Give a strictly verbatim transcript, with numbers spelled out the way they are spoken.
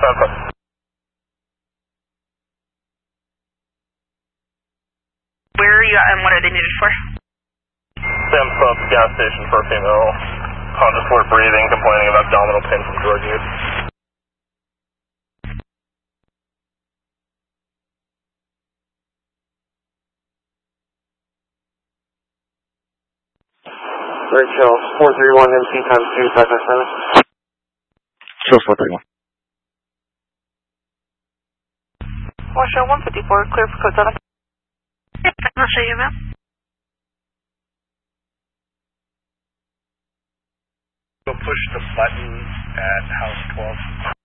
Where are you at and what are they needed for? Sam Pump, gas station for a female. Honda Sport breathing, complaining of abdominal pain from drug use. Rachel, four three one M C times two, five five seven. Show four three one. Well, show one fifty-four, clear for code seven. Yep, I'll show you, ma'am. Go push the button at house twelve.